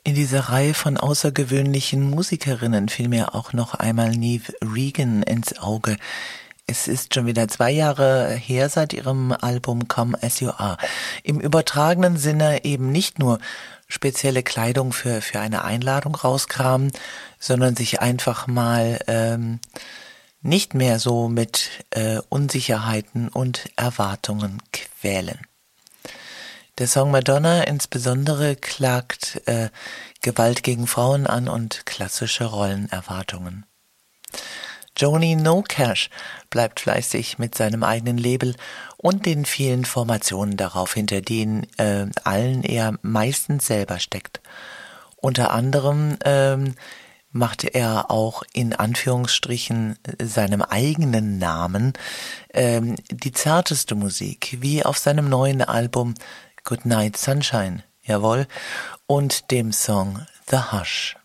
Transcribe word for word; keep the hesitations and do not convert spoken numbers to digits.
In dieser Reihe von außergewöhnlichen Musikerinnen fiel mir auch noch einmal Niamh Regan ins Auge. Es ist schon wieder zwei Jahre her seit ihrem Album Come As You Are. Im übertragenen Sinne eben nicht nur spezielle Kleidung für, für eine Einladung rauskramen, sondern sich einfach mal ähm, nicht mehr so mit äh, Unsicherheiten und Erwartungen quälen. Der Song Madonna insbesondere klagt äh, Gewalt gegen Frauen an und klassische Rollenerwartungen. Joni No Cash bleibt fleißig mit seinem eigenen Label und den vielen Formationen darauf, hinter denen äh, allen er meistens selber steckt. Unter anderem ähm, machte er auch in Anführungsstrichen seinem eigenen Namen ähm, die zarteste Musik, wie auf seinem neuen Album Goodnight Sunshine, jawohl, und dem Song The Hush.